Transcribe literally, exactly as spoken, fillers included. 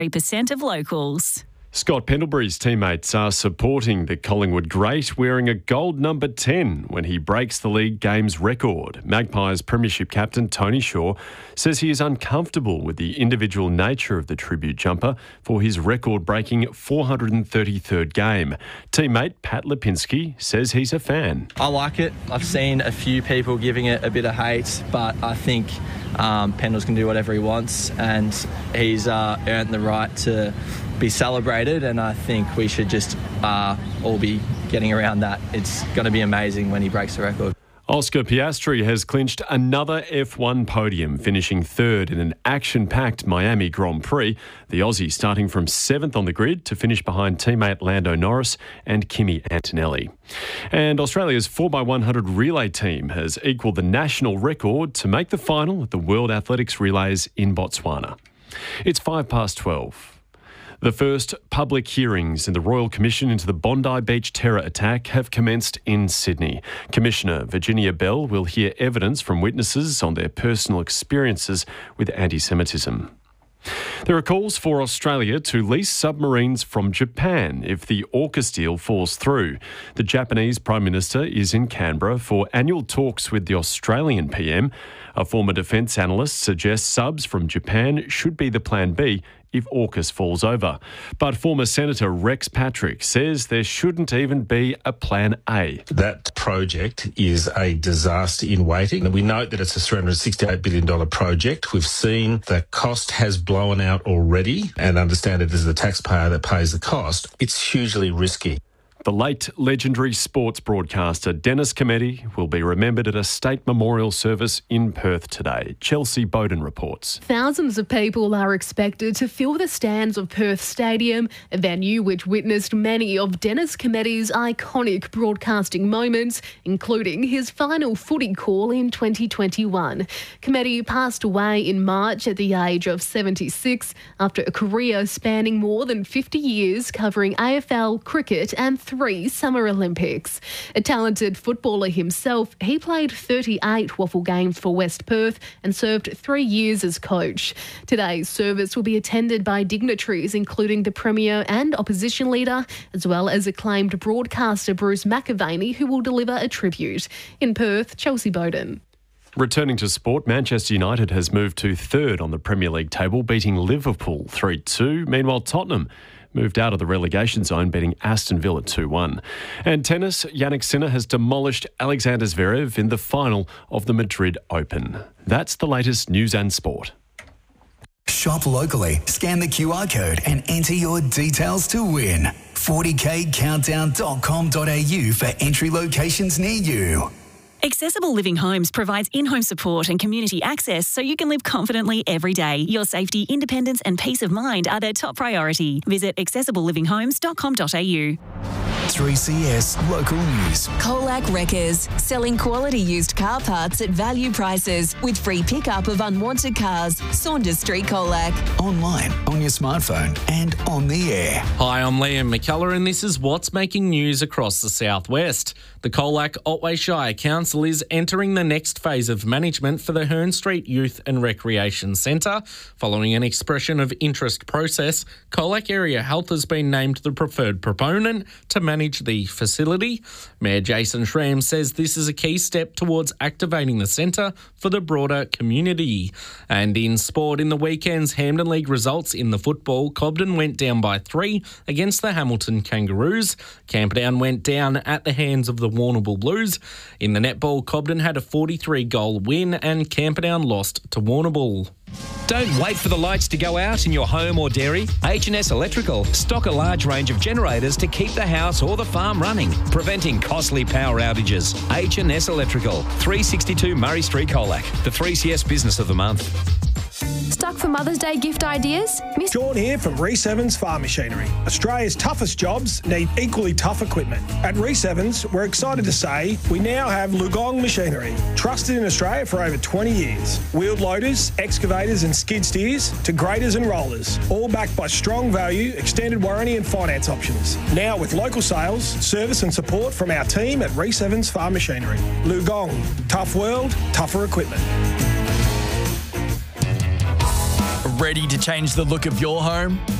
three percent of locals. Scott Pendlebury's teammates are supporting the Collingwood great, wearing a gold number ten when he breaks the league games record. Magpies premiership captain Tony Shaw says he is uncomfortable with the individual nature of the tribute jumper for his record-breaking four hundred thirty-third game. Teammate Pat Lipinski says he's a fan. I like it. I've seen a few people giving it a bit of hate, but I think um, Pendles can do whatever he wants, and he's uh, earned the right to be celebrated, and I think we should just uh, all be getting around that. It's going to be amazing when he breaks the record. Oscar Piastri has clinched another F one podium, finishing third in an action-packed Miami Grand Prix. The Aussie starting from seventh on the grid to finish behind teammate Lando Norris and Kimi Antonelli. And Australia's four by one hundred relay team has equalled the national record to make the final at the World Athletics Relays in Botswana. It's five past twelve. The first public hearings in the Royal Commission into the Bondi Beach terror attack have commenced in Sydney. Commissioner Virginia Bell will hear evidence from witnesses on their personal experiences with anti-Semitism. There are calls for Australia to lease submarines from Japan if the AUKUS deal falls through. The Japanese Prime Minister is in Canberra for annual talks with the Australian P M. A former defence analyst suggests subs from Japan should be the plan B if AUKUS falls over. But former Senator Rex Patrick says there shouldn't even be a plan A. That project is a disaster in waiting. And we note that it's a three hundred sixty-eight billion dollars project. We've seen the cost has blown out already, and understand it is the taxpayer that pays the cost. It's hugely risky. The late legendary sports broadcaster Dennis Cometti will be remembered at a state memorial service in Perth today. Chelsea Bowden reports. Thousands of people are expected to fill the stands of Perth Stadium, a venue which witnessed many of Dennis Cometti's iconic broadcasting moments, including his final footy call in twenty twenty-one. Cometti passed away in March at the age of seventy-six after a career spanning more than fifty years covering A F L, cricket and three Summer Olympics. A talented footballer himself, he played thirty-eight waffle games for West Perth and served three years as coach. Today's service will be attended by dignitaries including the Premier and Opposition Leader, as well as acclaimed broadcaster Bruce McAvaney, who will deliver a tribute. In Perth, Chelsea Bowden. Returning to sport, Manchester United has moved to third on the Premier League table, beating Liverpool three two. Meanwhile, Tottenham moved out of the relegation zone, beating Aston Villa two one. And tennis, Jannik Sinner has demolished Alexander Zverev in the final of the Madrid Open. That's the latest news and sport. Shop locally, scan the Q R code and enter your details to win. forty k countdown dot com dot a u for entry locations near you. Accessible Living Homes provides in-home support and community access so you can live confidently every day. Your safety, independence and peace of mind are their top priority. Visit accessible living homes dot com dot a u. three C S Local News. Colac Wreckers, selling quality used car parts at value prices with free pickup of unwanted cars. Saunders Street, Colac. Online, on your smartphone and on the air. Hi, I'm Liam McKellar and this is what's making news across the southwest. The Colac Otway Shire Council is entering the next phase of management for the Hearn Street Youth and Recreation Centre. Following an expression of interest process, Colac Area Health has been named the preferred proponent to manage the facility. Mayor Jason Schramm says this is a key step towards activating the centre for the broader community. And in sport, in the weekend's Hampden League results in the football, Cobden went down by three against the Hamilton Kangaroos. Camperdown went down at the hands of the Warrnambool Blues. In the netball, Cobden had a forty-three goal win and Camperdown lost to Warrnambool. Don't wait for the lights to go out in your home or dairy. H and S Electrical stock a large range of generators to keep the house or the farm running, preventing costly power outages. H and S Electrical, three sixty-two Murray Street, Colac, the three C S Business of the Month. Stuck for Mother's Day gift ideas? Miss Sean here from Reece Evans Farm Machinery. Australia's toughest jobs need equally tough equipment. At Reece Evans, we're excited to say we now have Lugong Machinery, trusted in Australia for over twenty years. Wheeled loaders, excavators and skid steers to graders and rollers, all backed by strong value, extended warranty and finance options. Now with local sales, service and support from our team at Reece Evans Farm Machinery. Lugong, tough world, tougher equipment. Ready to change the look of your home?